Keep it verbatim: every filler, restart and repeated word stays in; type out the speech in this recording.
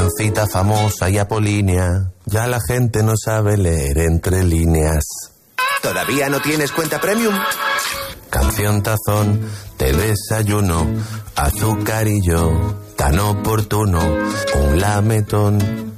Cancioncita famosa y apolínea, ya la gente no sabe leer entre líneas. ¿Todavía no tienes cuenta premium? Canción tazón, te desayuno, azucarillo, tan oportuno, un lametón.